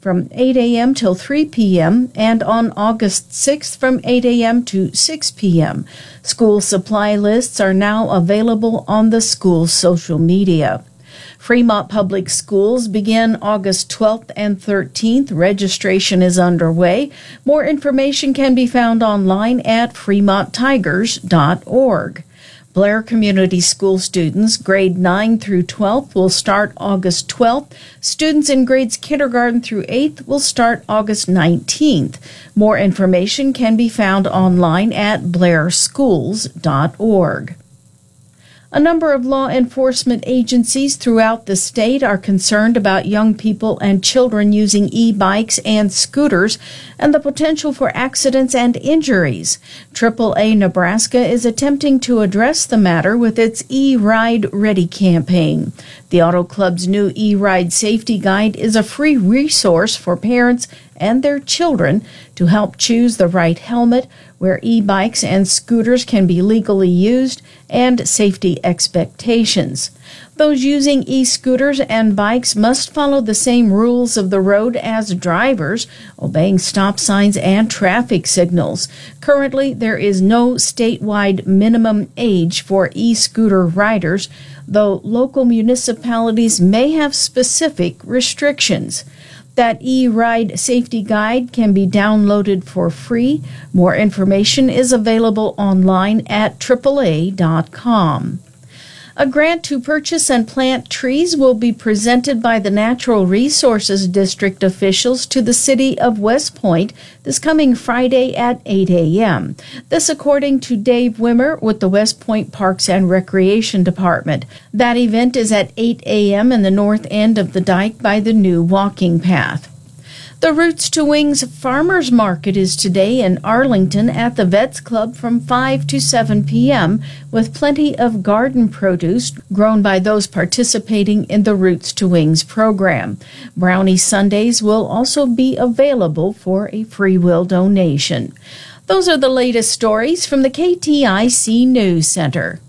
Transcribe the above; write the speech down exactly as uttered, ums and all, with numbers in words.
from eight a.m. till three p.m. and on August sixth from eight a.m. to six p.m. School supply lists are now available on the school's social media. Fremont Public Schools begin August twelfth and thirteenth. Registration is underway. More information can be found online at fremont tigers dot org. Blair Community School students, grade nine through twelve, will start August twelfth. Students in grades kindergarten through eighth will start August nineteenth. More information can be found online at blair schools dot org. A number of law enforcement agencies throughout the state are concerned about young people and children using e-bikes and scooters and the potential for accidents and injuries. triple A Nebraska is attempting to address the matter with its E-Ride Ready campaign. The Auto Club's new E-Ride Safety Guide is a free resource for parents and their children to help choose the right helmet, where e-bikes and scooters can be legally used, and safety expectations. Those using e-scooters and bikes must follow the same rules of the road as drivers, obeying stop signs and traffic signals. Currently, there is no statewide minimum age for e-scooter riders, though local municipalities may have specific restrictions. That E-Ride Safety Guide can be downloaded for free. More information is available online at triple A dot com. A grant to purchase and plant trees will be presented by the Natural Resources District officials to the city of West Point this coming Friday at eight a.m. This according to Dave Wimmer with the West Point Parks and Recreation Department. That event is at eight a.m. in the north end of the dike by the new walking path. The Roots to Wings Farmers Market is today in Arlington at the Vets Club from five to seven p.m. with plenty of garden produce grown by those participating in the Roots to Wings program. Brownie Sundays will also be available for a free will donation. Those are the latest stories from the K T I C News Center.